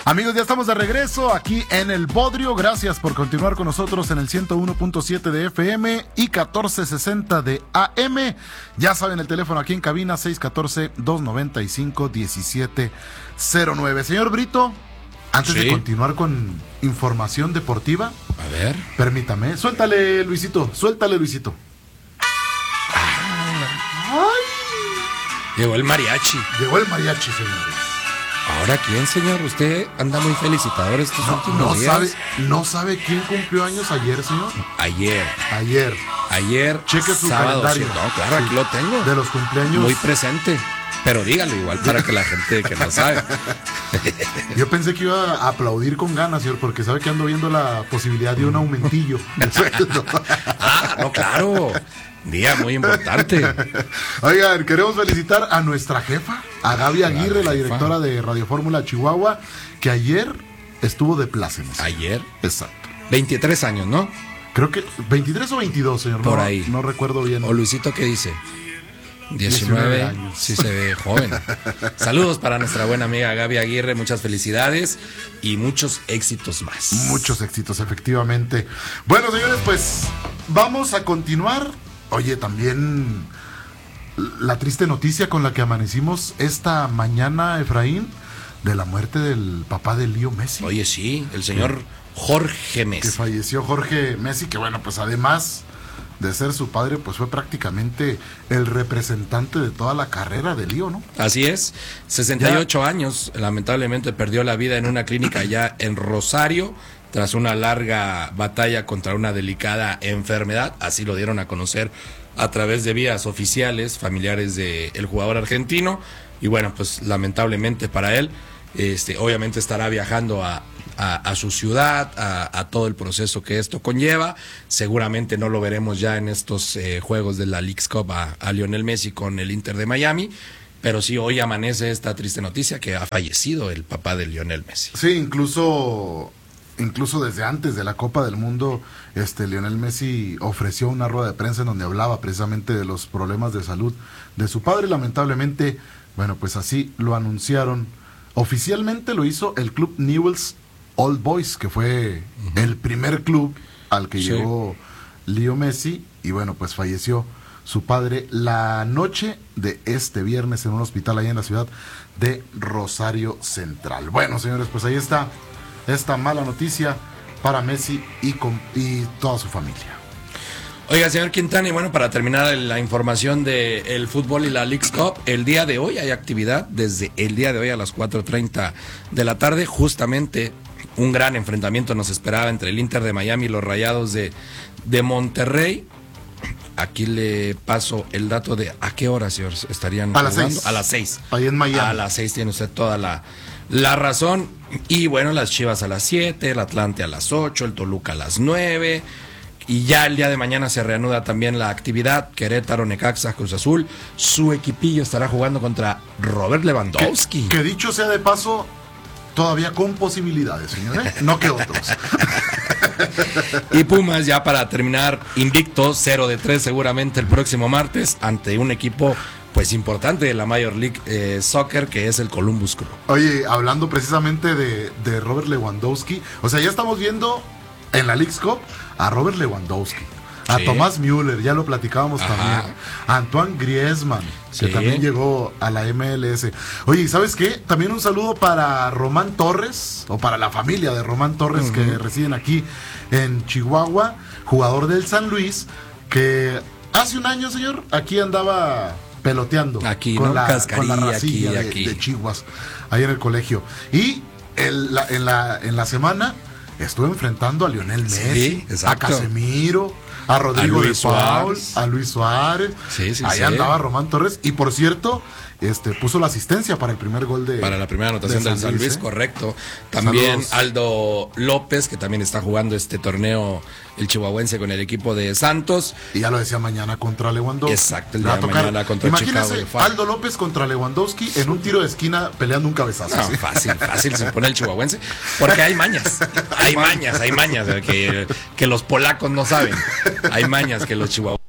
Amigos, ya estamos de regreso aquí en El Bodrio. Gracias por continuar con nosotros en el 101.7 de FM y 1460 de AM. Ya saben, el teléfono aquí en cabina 614-295-1709. Señor Brito, antes de continuar con información deportiva, a ver, permítame, suéltale Luisito. Llegó el mariachi, señores. ¿Ahora quién, señor? Usted anda muy felicitador estos últimos días. ¿No sabe quién cumplió años ayer, señor? Ayer. Cheque su sábado, calendario. Sí, no, claro, aquí lo tengo. De los cumpleaños. Muy presente. Pero dígalo igual para que la gente que no sabe. Yo pensé que iba a aplaudir con ganas, señor, porque sabe que ando viendo la posibilidad de un aumentillo de sueldo. No, claro. Día muy importante. Oigan, queremos felicitar a nuestra jefa, a Gaby Aguirre, la directora de Radio Fórmula Chihuahua, que ayer estuvo de plácemes. ¿Ayer? Exacto. 23 años, ¿no? Creo que 23 o 22, señor. Por ahí. No recuerdo bien. ¿O Luisito qué dice? 19 años. Sí se ve joven. Saludos para nuestra buena amiga Gaby Aguirre, muchas felicidades y muchos éxitos más. Muchos éxitos, efectivamente. Bueno, señores, pues vamos a continuar. Oye, también la triste noticia con la que amanecimos esta mañana, Efraín, de la muerte del papá de Leo Messi. Oye, sí, el señor Jorge Messi. Que falleció Jorge Messi, que bueno, pues además de ser su padre, pues fue prácticamente el representante de toda la carrera de Leo, ¿no? Así es, 68 años, lamentablemente perdió la vida en una clínica allá en Rosario, tras una larga batalla contra una delicada enfermedad, así lo dieron a conocer a través de vías oficiales, familiares del jugador argentino, y bueno, pues lamentablemente para él, obviamente estará viajando a su ciudad, a todo el proceso que esto conlleva. Seguramente no lo veremos ya en estos juegos de la Leagues Cup a Lionel Messi con el Inter de Miami, pero sí hoy amanece esta triste noticia que ha fallecido el papá de Lionel Messi. Sí, incluso desde antes de la Copa del Mundo, Lionel Messi ofreció una rueda de prensa en donde hablaba precisamente de los problemas de salud de su padre. Lamentablemente, bueno, pues así lo anunciaron. Oficialmente lo hizo el club Newell's Old Boys, que fue el primer club al que llegó Leo Messi, y bueno, pues falleció su padre la noche de este viernes en un hospital ahí en la ciudad de Rosario Central. Bueno, señores, pues ahí está esta mala noticia para Messi y toda su familia. Oiga, señor Quintana, y bueno, para terminar la información del fútbol y la Leagues Cup, el día de hoy hay actividad, desde el día de hoy a las 4:30 de la tarde, justamente un gran enfrentamiento nos esperaba entre el Inter de Miami y los Rayados de Monterrey. Aquí le paso el dato de a qué hora, señor, estarían a las jugando. 6. A las 6. Ahí en Miami. A las 6 tiene usted toda la razón. Y bueno, las Chivas a las 7, el Atlante a las 8, el Toluca a las 9. Y ya el día de mañana se reanuda también la actividad. Querétaro, Necaxa, Cruz Azul. Su equipillo estará jugando contra Robert Lewandowski. Que dicho sea de paso, todavía con posibilidades, señor, no que otros. Y Pumas ya para terminar invicto, 0-3 seguramente el próximo martes ante un equipo pues importante de la Major League Soccer, que es el Columbus Crew. Oye, hablando precisamente de Robert Lewandowski, o sea, ya estamos viendo en la Leagues Cup a Robert Lewandowski, a Thomas Müller, ya lo platicábamos también, a Antoine Griezmann, que también llegó a la MLS. Oye, ¿sabes qué? También un saludo para Román Torres, o para la familia de Román Torres, que residen aquí en Chihuahua, jugador del San Luis, que hace un año, señor, aquí andaba peloteando aquí, con, ¿no? la Cascarilla, aquí de Chihuas, ahí en el colegio. Y en la semana estuvo enfrentando a Lionel Messi, a Casemiro, a Rodrigo de Paul, a Luis Suárez. Ahí andaba Román Torres. Y por cierto, puso la asistencia para el primer gol para la primera anotación del San Luis, correcto. También saludos. Aldo López, que también está jugando este torneo, el chihuahuense, con el equipo de Santos. Y ya lo decía, mañana contra Lewandowski. Exacto, el día de mañana contra Chicago. Imagínense, Aldo López contra Lewandowski en un tiro de esquina peleando un cabezazo. No, fácil se pone el chihuahuense. Porque hay mañas, hay mañas que los polacos no saben. Hay mañas que los chihuahuenses